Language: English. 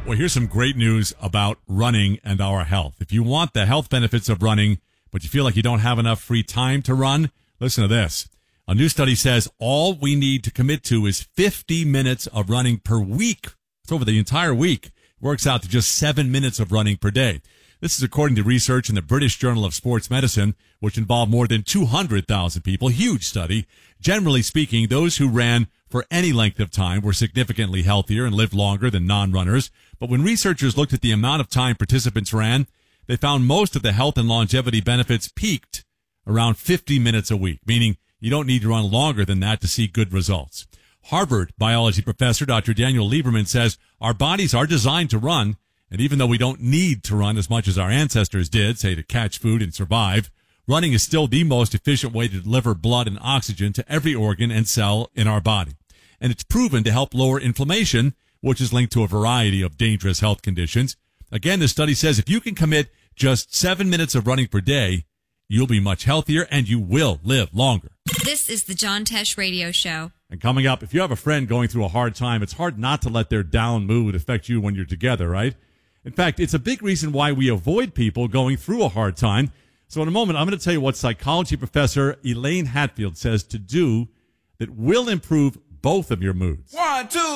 Well, here's some great news about running and our health. If you want the health benefits of running, but you feel like you don't have enough free time to run, listen to this. A new study says all we need to commit to is 50 minutes of running per week. It's over the entire week. It works out to just 7 minutes of running per day. This is according to research in the British Journal of Sports Medicine, which involved more than 200,000 people. Huge study. Generally speaking, those who ran for any length of time were significantly healthier and lived longer than non-runners. But when researchers looked at the amount of time participants ran, they found most of the health and longevity benefits peaked around 50 minutes a week, meaning you don't need to run longer than that to see good results. Harvard biology professor Dr. Daniel Lieberman says our bodies are designed to run, and even though we don't need to run as much as our ancestors did, say to catch food and survive, running is still the most efficient way to deliver blood and oxygen to every organ and cell in our body. And it's proven to help lower inflammation, which is linked to a variety of dangerous health conditions. Again, the study says if you can commit just 7 minutes of running per day, you'll be much healthier and you will live longer. This is the John Tesh Radio Show. And coming up, if you have a friend going through a hard time, it's hard not to let their down mood affect you when you're together, right? In fact, it's a big reason why we avoid people going through a hard time. So in a moment, I'm going to tell you what psychology professor Elaine Hatfield says to do that will improve both of your moods. 1, 2.